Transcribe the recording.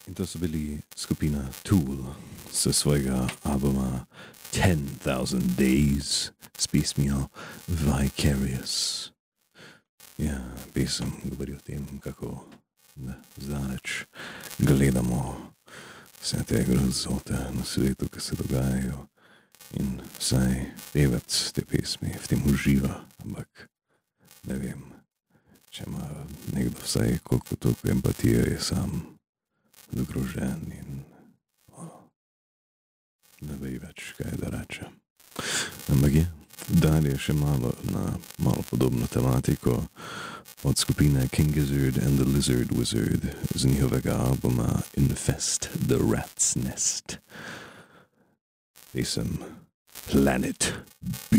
In to so bili skupina Tool sa svojega albuma 10,000 Days s pesmijo Vicarious. Ja, pesem govori o tem, kako zdaleč gledamo vse te grozote na svetu, ki se dogajajo. In vsaj pevec te pesmi v tem uživa, ampak ne vem, če ima nekdo vsaj koliko toliko empatije, je sam zgrožen in ne ve več, kaj da reče. Ampak je, dalje še malo na malo podobno tematiko od skupine King Gizzard and the Lizard Wizard z njihovega albuma Infest the Rat's Nest. Pesem Planet B.